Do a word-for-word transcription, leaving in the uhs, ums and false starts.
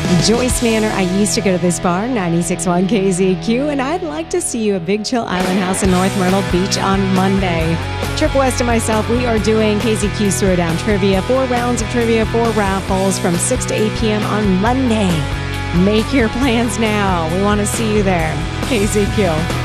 Joyce Manor. I used to go to this bar, ninety-six point one K Z Q, and I'd like to see you at Big Chill Island House in North Myrtle Beach on Monday. Trip West and myself, we are doing K Z Q's Throwdown Trivia. Four rounds of trivia, four raffles from six to eight p.m. on Monday. Make your plans now. We want to see you there. K Z Q.